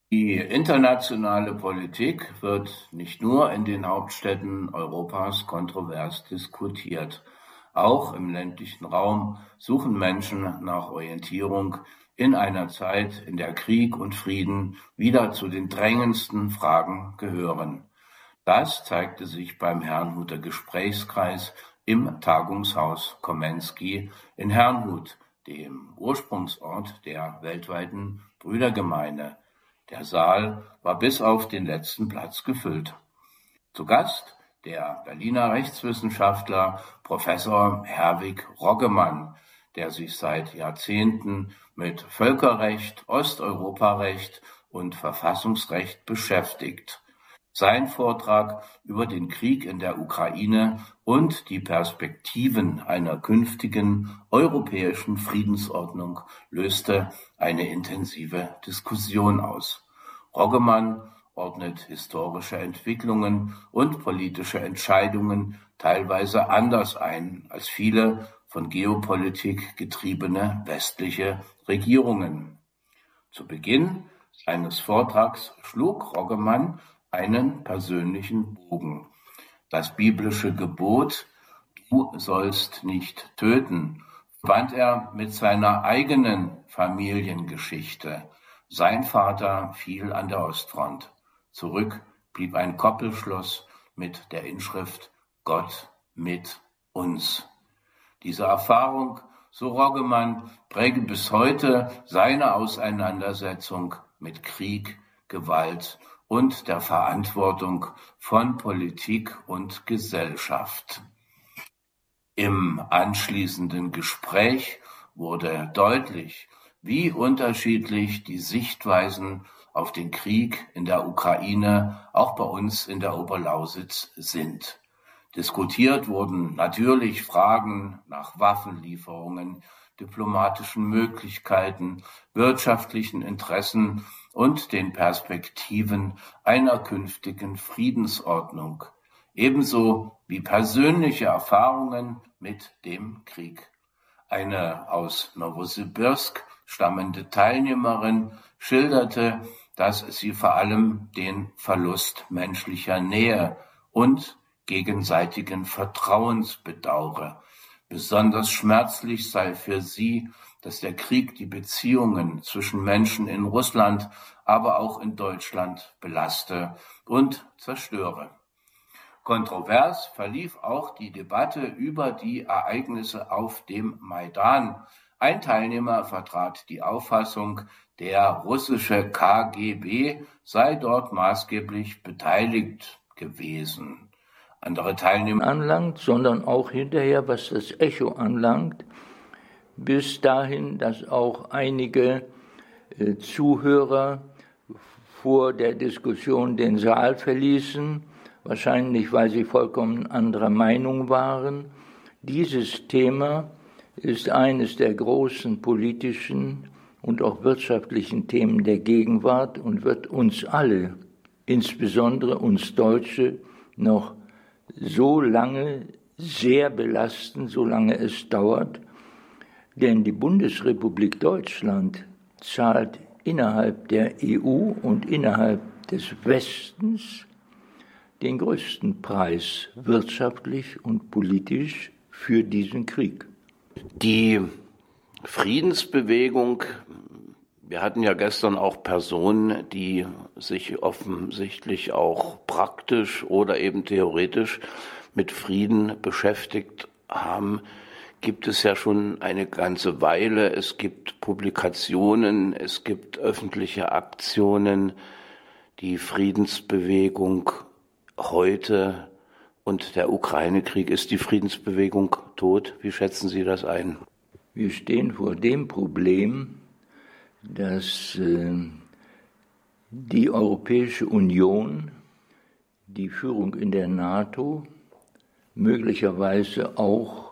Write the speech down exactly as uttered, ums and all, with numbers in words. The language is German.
Die internationale Politik wird nicht nur in den Hauptstädten Europas kontrovers diskutiert. Auch im ländlichen Raum suchen Menschen nach Orientierung in einer Zeit, in der Krieg und Frieden wieder zu den drängendsten Fragen gehören. Das zeigte sich beim Herrnhuter Gesprächskreis im Tagungshaus Komensky in Herrnhut, dem Ursprungsort der weltweiten Brüdergemeine. Der Saal war bis auf den letzten Platz gefüllt. Zu Gast der Berliner Rechtswissenschaftler Professor Herwig Roggemann, der sich seit Jahrzehnten mit Völkerrecht, Osteuroparecht und Verfassungsrecht beschäftigt. Sein Vortrag über den Krieg in der Ukraine und die Perspektiven einer künftigen europäischen Friedensordnung löste eine intensive Diskussion aus. Roggemann ordnet historische Entwicklungen und politische Entscheidungen teilweise anders ein als viele von Geopolitik getriebene westliche Regierungen. Zu Beginn seines Vortrags schlug Roggemann einen persönlichen Bogen. Das biblische Gebot, du sollst nicht töten, verband er mit seiner eigenen Familiengeschichte. Sein Vater fiel an der Ostfront. Zurück blieb ein Koppelschloss mit der Inschrift Gott mit uns. Diese Erfahrung, so Roggemann, präge bis heute seine Auseinandersetzung mit Krieg, Gewalt und der Verantwortung von Politik und Gesellschaft. Im anschließenden Gespräch wurde deutlich, wie unterschiedlich die Sichtweisen auf den Krieg in der Ukraine auch bei uns in der Oberlausitz sind. Diskutiert wurden natürlich Fragen nach Waffenlieferungen, diplomatischen Möglichkeiten, wirtschaftlichen Interessen und den Perspektiven einer künftigen Friedensordnung, ebenso wie persönliche Erfahrungen mit dem Krieg. Eine aus Nowosibirsk stammende Teilnehmerin schilderte, dass sie vor allem den Verlust menschlicher Nähe und gegenseitigen Vertrauens bedauere. Besonders schmerzlich sei für sie, dass der Krieg die Beziehungen zwischen Menschen in Russland, aber auch in Deutschland belaste und zerstöre. Kontrovers verlief auch die Debatte über die Ereignisse auf dem Maidan. Ein Teilnehmer vertrat die Auffassung, der russische K G B sei dort maßgeblich beteiligt gewesen. Andere Teilnehmer anlangt, sondern auch hinterher, was das Echo anlangt, bis dahin, dass auch einige äh, Zuhörer vor der Diskussion den Saal verließen, wahrscheinlich weil sie vollkommen anderer Meinung waren. Dieses Thema ist eines der großen politischen und auch wirtschaftlichen Themen der Gegenwart und wird uns alle, insbesondere uns Deutsche, noch so lange sehr belasten, solange es dauert, denn die Bundesrepublik Deutschland zahlt innerhalb der E U und innerhalb des Westens den größten Preis wirtschaftlich und politisch für diesen Krieg. Die Friedensbewegung, wir hatten ja gestern auch Personen, die sich offensichtlich auch praktisch oder eben theoretisch mit Frieden beschäftigt haben, gibt es ja schon eine ganze Weile. Es gibt Publikationen, es gibt öffentliche Aktionen. Die Friedensbewegung heute und der Ukraine-Krieg, ist die Friedensbewegung tot? Wie schätzen Sie das ein? Wir stehen vor dem Problem, dass äh, die Europäische Union, die Führung in der NATO, möglicherweise auch